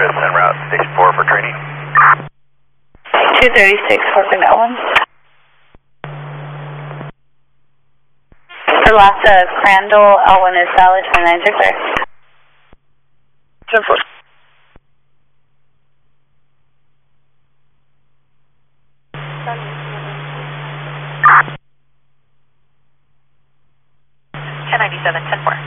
service en route station 4 for training. 236, working that one. For last Crandall, L1 is Sally 2960. 10-4. Ten 97, 10-4.